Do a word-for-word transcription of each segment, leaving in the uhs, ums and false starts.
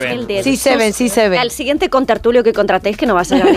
Sí se ven, sí se ven. Al siguiente contertulio que contratéis, que no va a ser a mí.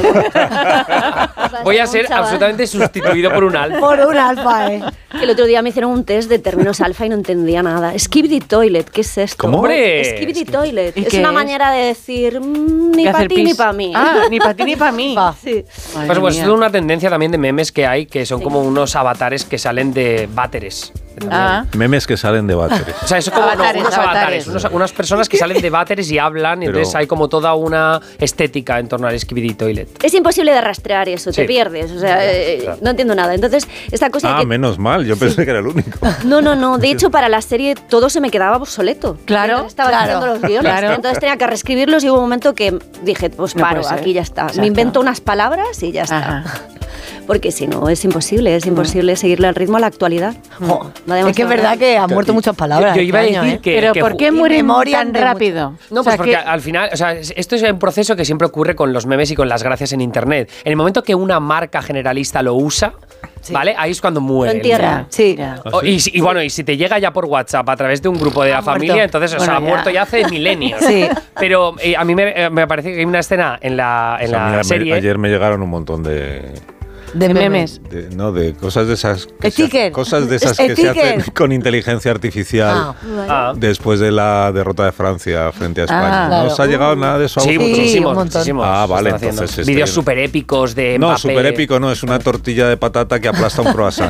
Voy a ser absolutamente sustituido por un alfa. Por un alfa, eh. El otro día me hicieron un test de términos alfa y no entendía nada. Skibidi toilet, ¿qué es esto? ¿Cómo? ¡Hombre! Skibidi toilet. Es qué una es? manera de decir mmm, ni para ti ni para mí. Ah, ni para ti ni para mí. Sí. Pues, pues es una tendencia también de memes que hay, que son sí. como unos avatares que salen de váteres. Ah. Memes que salen de váteres. O sea, eso es como avatares, no, unos avatares, avatares. Unos, unas personas que salen de váteres y hablan, y Pero... entonces hay como toda una estética en torno al Skibidi Toilet. Es imposible de rastrear eso, Sí. te pierdes, o sea, eh, Claro. no entiendo nada. Entonces, esta cosa Ah, que... menos mal, yo pensé que era el único. No, no, no, de hecho para la serie todo se me quedaba obsoleto. Claro, Mientras estaba claro, haciendo los guiones, claro. entonces tenía que reescribirlos y hubo un momento que dije, pues No paro, puede ser. aquí ya está. Exacto. Me invento unas palabras y ya está. Ajá. Porque si no, es imposible, es imposible seguirle el ritmo a la actualidad. Jo, no Es que es verdad que han muerto muchas palabras. Yo, yo iba a este decir año, ¿eh? que... Pero que ¿por ju- qué mueren memoria tan de rápido? No, O pues sea, porque que- al final, o sea, esto es un proceso que siempre ocurre con los memes y con las gracias en internet. En el momento que una marca generalista lo usa, Sí. ¿vale? Ahí es cuando muere. Lo entierra. Sí. Ya. O- y, si- y bueno, y si te llega ya por WhatsApp a través de un grupo de la Ha muerto. familia, entonces, o sea, Bueno, ha ya. muerto ya hace milenios. Sí. Pero eh, a mí me, eh, me parece que hay una escena en la, en O sea, la mira, me- serie. ayer me llegaron un montón de... De de memes. memes. de- no, de cosas de esas que, se, Sticker. cosas de esas que se Sticker. hacen con inteligencia artificial Ah, Ah. después de la derrota de Francia frente a España. Ah, ¿No os ha claro. llegado nada de eso? a Sí, vosotros? muchísimos, un montón. muchísimos. Ah, vale, Están haciendo entonces, vídeos este- súper épicos de No, Mbappé. súper épico no, es una tortilla de patata que aplasta un croissant.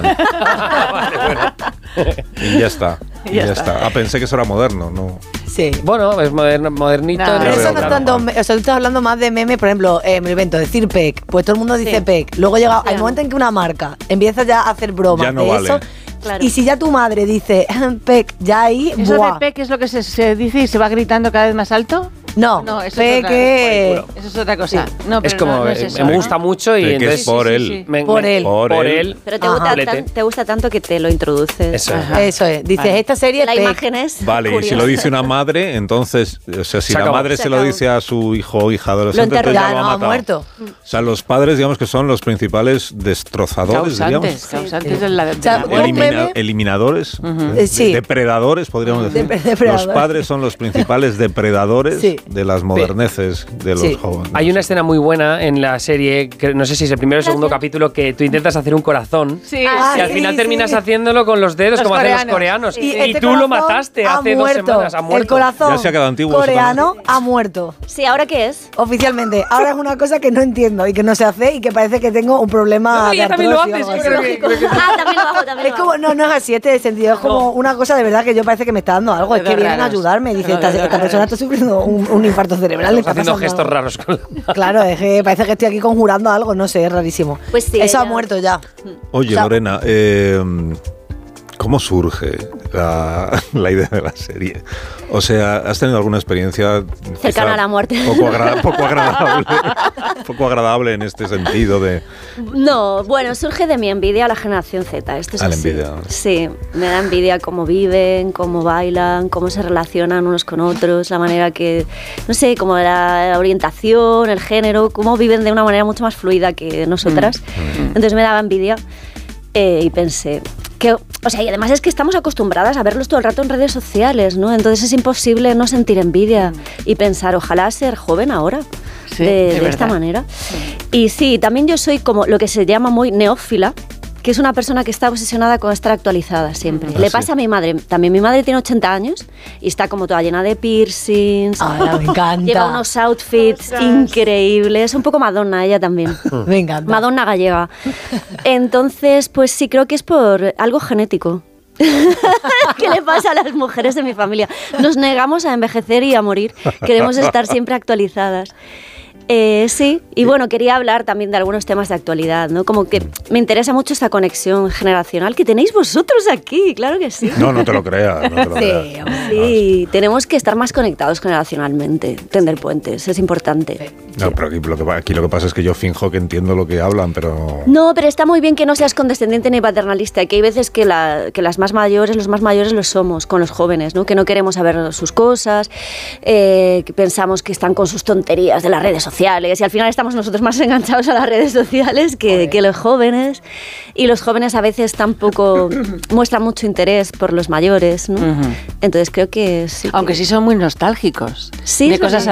Vale, bueno. Y ya está. Y Ya ya está. está. Ah, pensé que eso era moderno, ¿no? Sí. Bueno, es moderno, modernito. No, en Pero el- eso no claro. es tanto, me- o sea, tú estás hablando más de memes, por ejemplo, eh, me lo invento, decir pec, pues todo el mundo dice Sí. pec. Luego llega Sí, el no. momento en que una marca empieza ya a hacer bromas Ya no de vale. eso, Claro. y si ya tu madre dice pec, ya ahí, ¿Eso buah. de P, que es lo que se, se dice y se va gritando cada vez más alto? No, No, eso es peque, otra, eso es otra cosa. Sí. No, pero Es como, no, no es eh, eso, me ¿no? gusta mucho y Que entonces... es por sí, él. sí, sí. me- Por me- él. Por, Por él. él. Pero te Ajá. gusta, Complete. tan- te gusta tanto que te lo introduces. Eso es. Ajá. eso es. Dices, Vale. esta serie es La pec. imagen es Vale, y si curiosa. lo dice una madre, entonces, o sea, si Se la acabó. madre Se se lo acabó. dice a su hijo o hija adolescente, Lo entonces ya Ya lo ha no, ha matado. muerto. O sea, los padres, digamos que son los principales destrozadores, Causantes, digamos. causantes de la, de O sea, la- un Elimina- meme- eliminadores, Eh, de- sí. depredadores, podríamos decir. Dep- depredadores. Los padres son los principales depredadores Sí. de las moderneces de los Sí. jóvenes. Hay una escena muy buena en la serie, que no sé si es el primero o el segundo capítulo, que tú intentas hacer un corazón Sí, Ah, y al sí, final sí. terminas haciéndolo con los dedos, Los como hacen los coreanos. coreanos. Y, este tú lo corazón mataste ha hace muerto. dos semanas. Ha muerto. El corazón Ya se ha quedado antiguo eso coreano también. ha muerto. Sí, ¿ahora qué es? Oficialmente. Ahora es una cosa que no entiendo y que no se hace y que parece que tengo un problema No, de ya también lo artrosis o haces, algo pero así. que- que- Ah, también lo hago, también Es lo como, hago. no, no es así este sentido, es como una cosa de verdad que yo parece que me está dando algo, es Dedos que vienen a raros. ayudarme, dice, No, esta, dedos esta persona raros. está sufriendo un, un infarto cerebral, le Estamos está haciendo pasando gestos algo. raros con la... Claro, es que parece que estoy aquí conjurando algo, no sé, es rarísimo. Pues sí, Eso ha ella- muerto ya. Oye, O sea, Lorena, eh, ¿cómo surge la, la idea de la serie? O sea, ¿has tenido alguna experiencia Cercana quizá a la muerte. Poco, agra- poco agradable, poco agradable en este sentido de... No, bueno, surge de mi envidia a la generación Z. Esto es A la así. envidia. Sí, me da envidia cómo viven, cómo bailan, cómo se relacionan unos con otros, la manera que, no sé, como la orientación, el género, cómo viven de una manera mucho más fluida que nosotras. Entonces me daba envidia eh, y pensé que, o sea, y además es que estamos acostumbradas a verlos todo el rato en redes sociales, ¿no? Entonces es imposible no sentir envidia y pensar, ojalá ser joven ahora. Sí, de, de de esta verdad. manera. Y sí, también yo soy como lo que se llama muy neófila, que es una persona que está obsesionada con estar actualizada siempre. Ah, Le sí. pasa a mi madre. También mi madre tiene ochenta años y está como toda llena de piercings. Ahora me encanta. Lleva unos outfits increíbles. Un poco Madonna ella también. Me encanta. Madonna gallega. Entonces, pues sí, creo que es por algo genético. ¿Qué le pasa a las mujeres de mi familia? Nos negamos a envejecer y a morir. Queremos estar siempre actualizadas. Eh, sí, y bueno, quería hablar también de algunos temas de actualidad, ¿no? Como que me interesa mucho esta conexión generacional que tenéis vosotros aquí, claro que sí. No, no te lo creas, no te lo Sí, creas. hombre. Sí, tenemos que estar más conectados generacionalmente, tender puentes, es importante. No, pero aquí lo, que, aquí lo que pasa es que yo finjo que entiendo lo que hablan, pero... No, pero está muy bien que no seas condescendiente ni paternalista, que hay veces que, la, que las más mayores, los más mayores lo somos con los jóvenes, ¿no? Que no queremos saber sus cosas, eh, que pensamos que están con sus tonterías de las redes sociales y al final estamos nosotros más enganchados a las redes sociales que, que los jóvenes, y los jóvenes a veces tampoco muestran mucho interés por los mayores, ¿no? Ujú. Entonces creo que sí. Aunque sí son muy nostálgicos. Sí, de es cosas verdad.